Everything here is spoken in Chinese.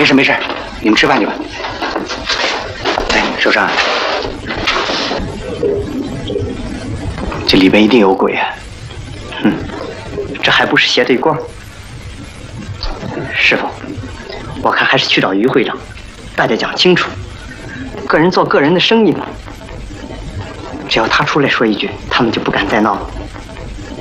没事没事，你们吃饭去吧。哎，首长，这里边一定有鬼啊！ 这还不是斜对光。师傅，我看还是去找于会长，大家讲清楚。个人做个人的生意嘛，只要他出来说一句，他们就不敢再闹了。